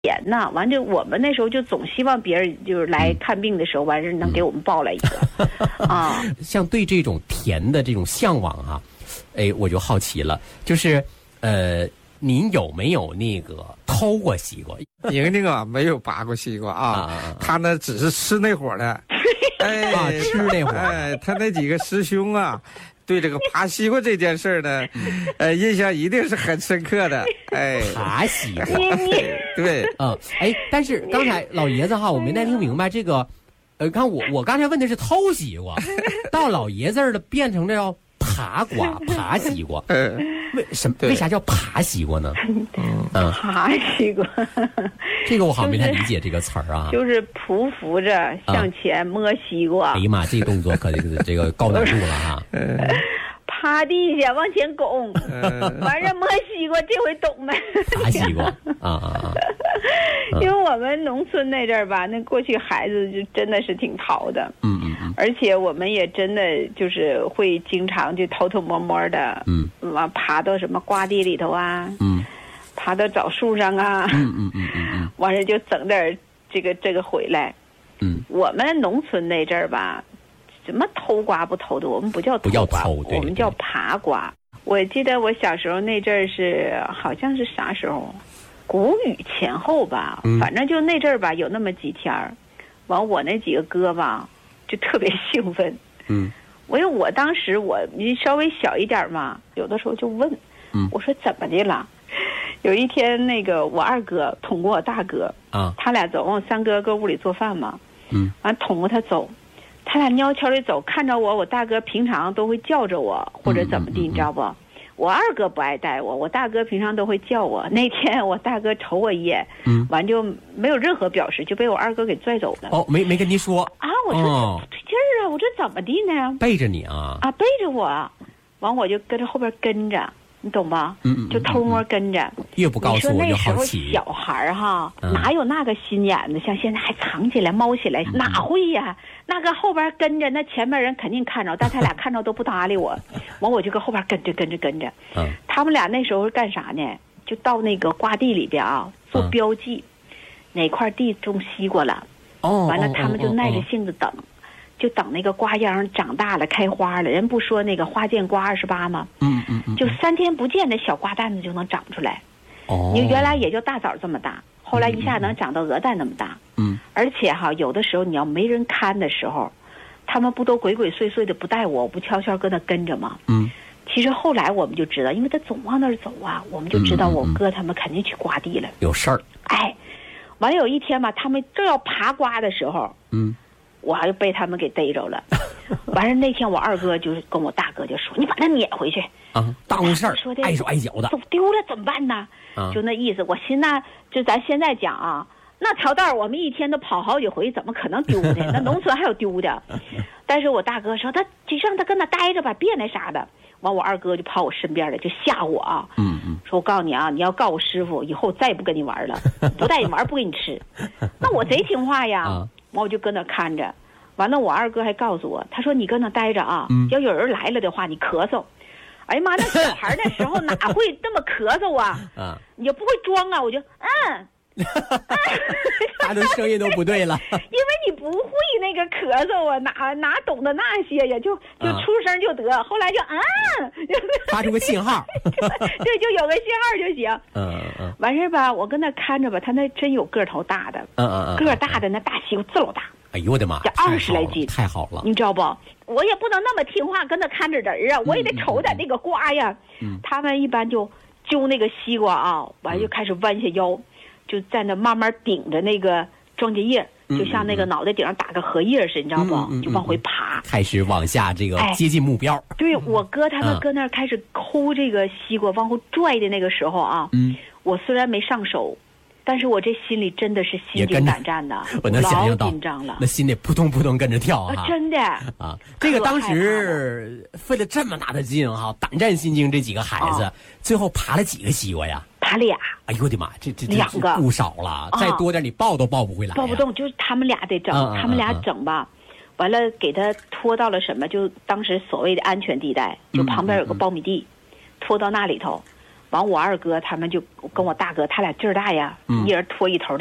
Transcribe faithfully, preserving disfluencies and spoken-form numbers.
钱呢，完就我们那时候就总希望别人就是来看病的时候，完事能给我们报来一个、嗯、啊。 像对这种甜的这种向往啊，哎，我就好奇了，就是呃，您有没有那个偷过西瓜？ 莹莹啊，没有拔过西瓜啊，啊他呢只是吃那会儿的，哎， 啊，吃那会儿， 哎，他那几个师兄啊。对这个爬西瓜这件事呢，呃，印象一定是很深刻的。哎， 爬西瓜， 对， 嗯，哎，但是刚才老爷子哈，我没太听明白这个，呃，看我我刚才问的是偷西瓜，到老爷子儿的变成了要爬瓜、爬西瓜，为什么？为啥叫爬西瓜呢？ 嗯，爬西瓜， 这个我好像没太理解这个词儿啊。 就是匍匐着向前摸西瓜。 哎呀妈，这个动作可这个高难度了哈。 趴地下往前拱，完事摸西瓜，这回懂没？ 爬西瓜啊啊啊！ 因为我们农村那阵儿吧，那过去孩子就真的是挺淘的， 嗯嗯嗯， 而且我们也真的就是会经常就偷偷摸摸的，嗯，完爬到什么瓜地里头啊，嗯，爬到枣树上啊， 嗯嗯嗯嗯嗯， 完事就整点这个这个回来，嗯，我们农村那阵儿吧。什么偷瓜不偷的？我们不叫偷瓜， 不叫偷， 我们叫爬瓜。我记得我小时候那阵儿是好像是啥时候，谷雨前后吧，嗯、反正就那阵儿吧，有那么几天儿，完我那几个哥吧就特别兴奋。嗯，因为我当时我稍微小一点嘛，有的时候就问，嗯，我说怎么的了？有一天那个我二哥捅过我大哥，啊，他俩走，我三哥搁屋里做饭嘛，嗯，完捅过他走。他俩悄悄地走，看着我，我大哥平常都会叫着我，或者怎么地，你知道不？我二哥不爱带我，我大哥平常都会叫我。那天我大哥瞅我一眼，嗯，完就没有任何表示，就被我二哥给拽走了。 哦，没没跟您说啊？我说、哦、不对劲儿啊！我说怎么地呢？ 背着你啊？ 啊，背着我，完我就跟着后边跟着。你懂吧？嗯嗯，就偷摸跟着。 越不告诉我就好奇。 那时候小孩哈，嗯、哪有那个心眼子？像现在还藏起来、猫起来，嗯、哪会呀？那个后边跟着，那前面人肯定看着，但他俩看着都不搭理我。完，我就搁后边跟着、跟着、跟着。嗯。他们俩那时候干啥呢？就到那个瓜地里边啊，做标记，嗯、哪块地种西瓜了。哦。完了，他们就耐着性子等。哦哦哦就等那个瓜秧长大了开花了，人不说那个花见瓜二十八吗？嗯嗯嗯，就三天不见，那小瓜蛋子就能长出来。哦，你原来也就大枣这么大，后来一下能长到鹅蛋那么大。嗯，而且哈，有的时候你要没人看的时候，他们不都鬼鬼祟祟的不带我，我不悄悄跟他跟着吗？嗯，其实后来我们就知道，因为他总往那儿走啊，我们就知道我哥他们肯定去瓜地了， 有事儿。 哎，完了有一天吧，他们正要爬瓜的时候，嗯。我还被他们给逮着了，完了那天我二哥就跟我大哥就说：“你把他撵回去啊，耽误事儿，碍手碍脚的， 走丢了怎么办呢？”啊、就那意思。我寻思，就咱现在讲啊，那条道我们一天都跑好几回，怎么可能丢的？那农村还有丢的。但是我大哥说：“他就让他跟那待着吧，别那啥的。”完，我二哥就跑我身边了，就吓我啊。嗯嗯。说我告诉你啊，你要告我师傅，以后再也不跟你玩了，不带你玩不给你吃。那我贼听话呀。啊完我就搁那看着，完了我二哥还告诉我，他说你搁那待着啊，嗯、要有人来了的话你咳嗽。哎呀妈，那小孩那时候哪会这么咳嗽啊？啊，也不会装啊，我就嗯， 他的声音都不对了， 因为你不会那个咳嗽啊，哪哪懂得那些呀，就就出声就得，啊、后来就嗯， 发出个信号， 对，就有个信号就行。嗯嗯，完事吧，我跟那看着吧，他那真有个头大的，嗯嗯嗯，个大的那大西瓜这老大。 哎呦我的妈！ 这二十来斤， 太好了， 你知道不？我也不能那么听话，跟他看着人啊，我也得瞅点那个瓜呀。嗯，他们一般就揪那个西瓜啊，完就开始弯下腰，就在那慢慢顶着那个庄稼叶，就像那个脑袋顶上打个荷叶似的，你知道不？就往回爬， 开始往下这个接近目标。 哎、对我哥他们搁那儿开始抠这个西瓜往后拽的那个时候啊，嗯，我虽然没上手。但是我这心里真的是心惊胆战的， 我能想象到， 老紧张了， 那心里扑通扑通跟着跳啊！ 啊真的啊，这个当时费了这么大的劲哈，胆战心惊，这几个孩子、啊、最后爬了几个西瓜呀？ 爬俩。 哎呦我的妈，这这两个不少了，再多点你抱都抱不回来、啊， 抱不动，就是他们俩得整， 嗯、 他们俩整吧。嗯、完了给他拖到了什么？就当时所谓的安全地带，就旁边有个苞米地，嗯、拖到那里头。 完我二哥他们就跟我大哥，他俩劲儿大呀， 嗯一人拖一头